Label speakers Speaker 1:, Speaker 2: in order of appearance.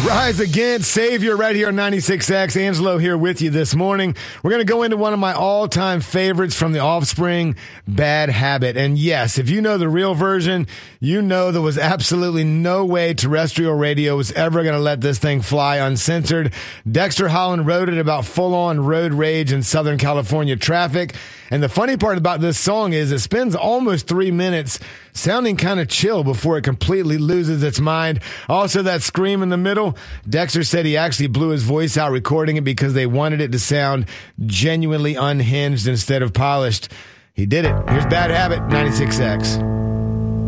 Speaker 1: Rise Against Savior right here on 96X. Angelo here with you this morning. We're going to go into one of my all-time favorites from The Offspring, Bad Habit. And yes, if you know the real version, you know there was absolutely no way terrestrial radio was ever going to let this thing fly uncensored. Dexter Holland wrote it about full-on road rage in Southern California traffic. And the funny part about this song is it spends almost 3 minutes sounding kind of chill before it completely loses its mind. Also, that scream in the middle, Dexter said he actually blew his voice out recording it because they wanted it to sound genuinely unhinged instead of polished. He did it. Here's Bad Habit, 96X.